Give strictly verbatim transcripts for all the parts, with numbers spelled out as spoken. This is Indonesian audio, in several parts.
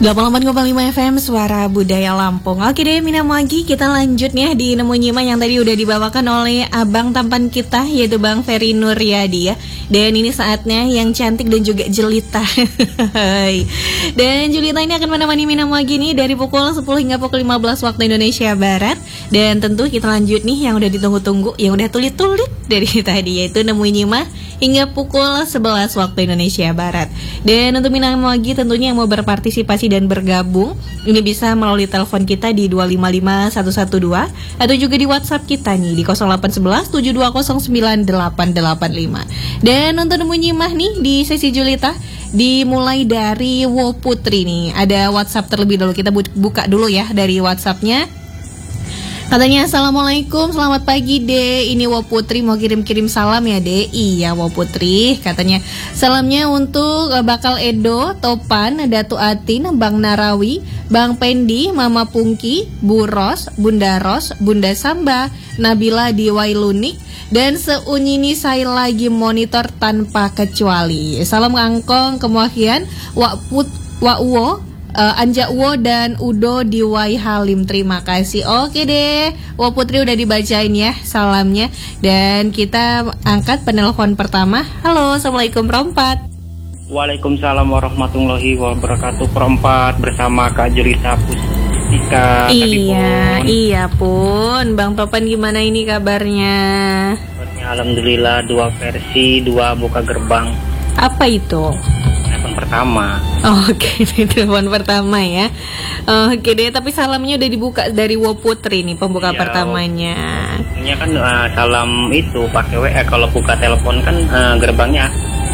delapan puluh delapan koma lima F M Suara Budaya Lampung. Oke deh, Mina Magi, kita lanjut nih di Nemu Nyima yang tadi udah dibawakan oleh abang tampan kita, yaitu Bang Ferry Nuryadi ya. Dan ini saatnya yang cantik dan juga jelita. Dan jelita ini akan menemani Mina Magi nih dari pukul sepuluh hingga pukul lima belas waktu Indonesia Barat. Dan tentu kita lanjut nih yang udah ditunggu-tunggu, yang udah tulit-tulit dari tadi, yaitu Nemu Nyima hingga pukul sebelas waktu Indonesia Barat. Dan untuk Mina Magi tentunya yang mau berpartisipasi dan bergabung, ini bisa melalui telepon kita di dua lima lima satu satu dua atau juga di WhatsApp kita nih di nol delapan satu satu tujuh dua nol sembilan delapan delapan lima. Dan untuk Nemu Nyimah nih di sesi Julita dimulai dari Wo Putri nih. Ada WhatsApp terlebih dahulu, kita buka dulu ya dari WhatsAppnya. Katanya, Assalamualaikum, selamat pagi Dek. Ini Wo Putri mau kirim-kirim salam ya Dek. Iya Wo Putri, katanya salamnya untuk Bakal Edo, Topan, Datu Atin, Bang Narawi, Bang Pendi, Mama Pungki, Bu Ros, Bunda Ros, Bunda Samba, Nabila di Wailunik, dan seunyini saya lagi monitor tanpa kecuali. Salam ngangkong kemuahian Wak Put Wak Uwo, Uh, Anja Uwo dan Udo di Wai Halim. Terima kasih. Oke deh, Wo Putri udah dibacain ya salamnya. Dan kita angkat penelpon pertama. Halo, Assalamualaikum Perempat. Waalaikumsalam warahmatullahi wabarakatuh. Perempat bersama Kak Jelita Pustika. Iya, iya pun. Bang Topan gimana ini kabarnya? Kabarnya alhamdulillah, dua versi, dua buka gerbang. Apa itu? Telepon pertama. Oke, okay, telepon pertama ya. Oke deh, tapi salamnya udah dibuka dari Wo Putri nih, pembuka ya, pertamanya. Ini kan uh, salam itu pakai W A, kalau buka telepon kan uh, gerbangnya.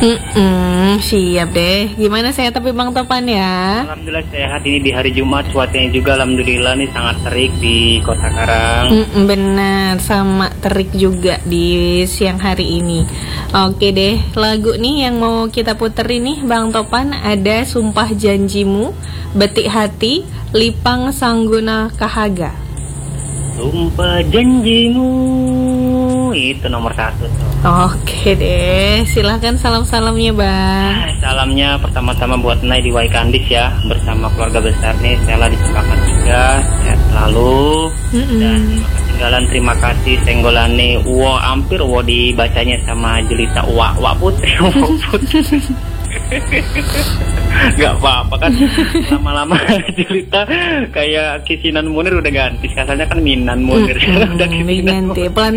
Mm-mm, siap deh. Gimana sehat tapi Bang Topan ya? Alhamdulillah sehat, ini di hari Jumat, cuacanya juga alhamdulillah nih sangat terik di Kota Karang. Mm-mm, benar, sama terik juga di siang hari ini. Oke deh, lagu nih yang mau kita puterin nih Bang Topan ada Sumpah Janjimu, Betik Hati, Lipang Sangguna Kahaga. Sumpah Janjimu itu nomor satu tuh. Oke deh, silahkan salam-salamnya Bang. Salamnya pertama-tama buat Nay di Waikandis ya, bersama keluarga besar nih, Stella di Cempaka Tiga, sehat selalu. Mm-mm. Dan ketinggalan terima kasih Senggolane Wo, hampir Wo dibacanya sama Jelita Wa Wa Putri. Wa Putri. Gak apa-apa kan, lama-lama Jelita kayak Kisinan Munir udah ganti, katanya kan Minan Munir. Mm-hmm, udah ganti pelan